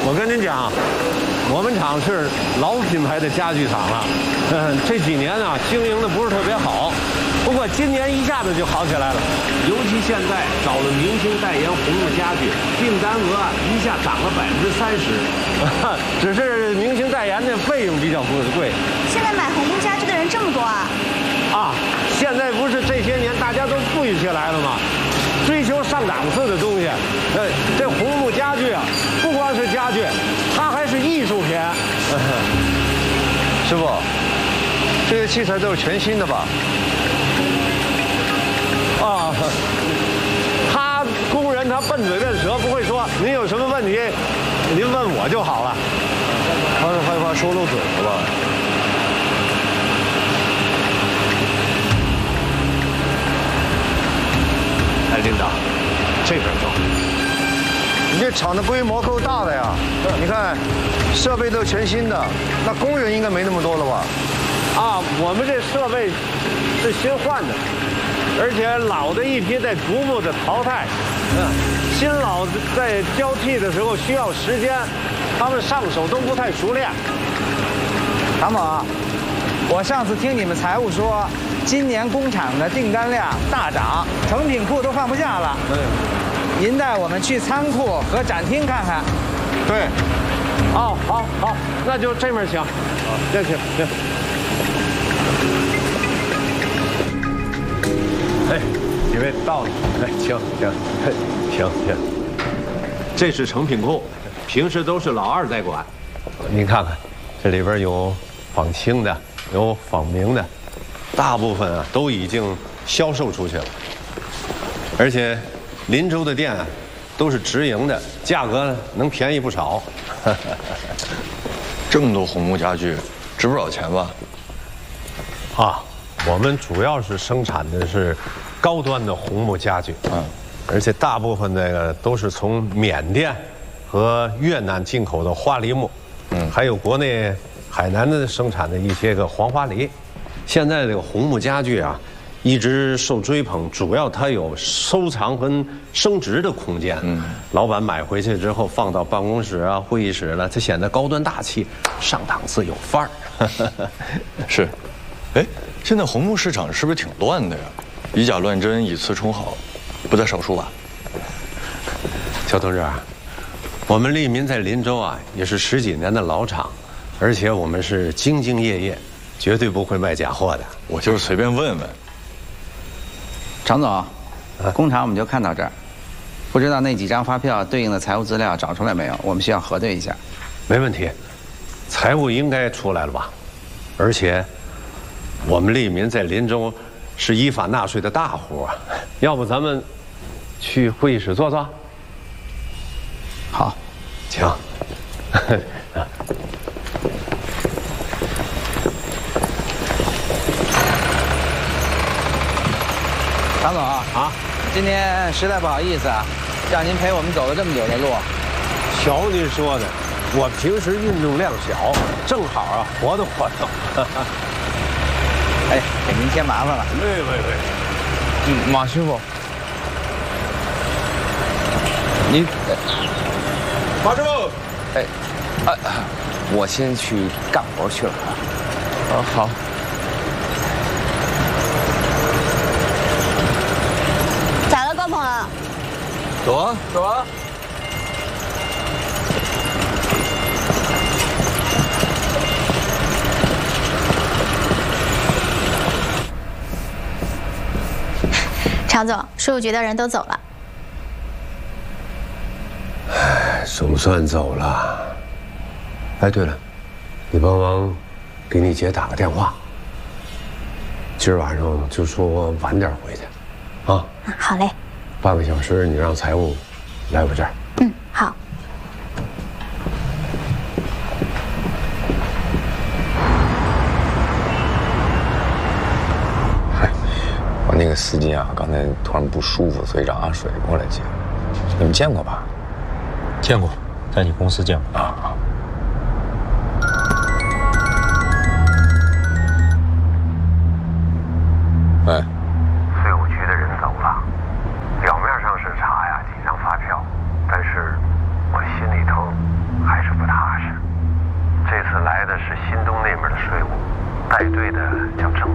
我跟您讲，我们厂是老品牌的家具厂了，这几年啊经营的不是特别好，不过今年一下子就好起来了。尤其现在找了明星代言红木家具，订单额一下涨了30%，只是明星代言的费用比较贵。 现在买红木家具的人这么多啊？ 啊，现在不是这些年大家都富裕起来了吗？追求上档次的东西，这红木家具啊，不光是家具，它还是艺术品。 师傅，这些器材都是全新的吧？ 啊，他工人他笨嘴笨舌，不会说。您有什么问题，您问我就好了。 他是害怕说漏嘴了吧？ 哎，领导，这边走。 你这厂的规模够大的呀！你看，设备都全新的，那工人应该没那么多了吧？ 啊，我们这设备是新换的，而且老的一批在逐步的淘汰。新老在交替的时候需要时间，他们上手都不太熟练。 唐总，我上次听你们财务说，今年工厂的订单量大涨，成品库都放不下了。您带我们去仓库和展厅看看。 对。 哦，好，那就这面请。行。哎，几位到了，哎，请。这是成品库，平时都是老二在管。您看看，这里边有仿青的，有仿明的，大部分啊都已经销售出去了。而且林州的店啊都是直营的，价格呢能便宜不少。 这么多红木家具，值不少钱吧？ 啊，我们主要是生产的是高端的红木家具，而且大部分那个都是从缅甸和越南进口的花梨木，还有国内海南的生产的一些个黄花梨。现在这个红木家具啊，一直受追捧，主要它有收藏跟升值的空间。老板买回去之后放到办公室啊、会议室了，它显得高端大气、上档次、有范儿。 是，哎，现在红木市场是不是挺乱的呀？以假乱真、以次充好，不在少数吧？ 小同志，我们利民在林州啊，也是10几年的老厂，而且我们是兢兢业业，绝对不会卖假货的。 我就是随便问问。 常总，工厂我们就看到这儿，不知道那几张发票对应的财务资料找出来没有？我们需要核对一下。 没问题，财务应该出来了吧？而且，我们利民在林州是依法纳税的大户啊，要不咱们去会议室坐坐？ 好， 请。 常总啊，今天实在不好意思啊，让您陪我们走了这么久的路。 瞧您说的，我平时运动量小，正好啊活动活动。 哎，给您添麻烦了。 喂， 马师傅，您， 马师傅， 我先去干活去了。好。 咋了，高鹏啊？ 走啊，走啊。 常总，税务局的人都走了。 总算走了。哎，对了，你帮忙给你姐打个电话，今儿晚上就说晚点回去，啊？ 好嘞。 半个小时，你让财务来我这儿。 好。 我那个司机啊，刚才突然不舒服，所以让阿水过来接。你们见过吧？ 见过，在你公司见过啊。喂。 税务局的人走了，表面上是查呀几张发票，但是我心里头还是带队的将成